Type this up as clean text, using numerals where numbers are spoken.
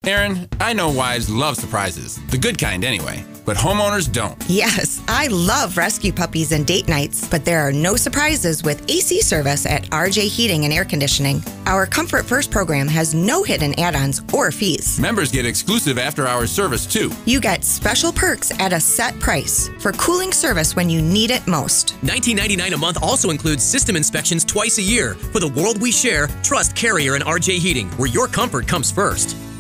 Aaron, I know wives love surprises, the good kind anyway, but homeowners don't. Yes, I love rescue puppies and date nights, but there are no surprises with AC service at RJ Heating and Air Conditioning. Our Comfort First program has no hidden add-ons or fees. Members get exclusive after-hours service too. You get special perks at a set price for cooling service when you need it most. $19.99 a month also includes system inspections twice a year. For the world we share, trust Carrier and RJ Heating, where your comfort comes first.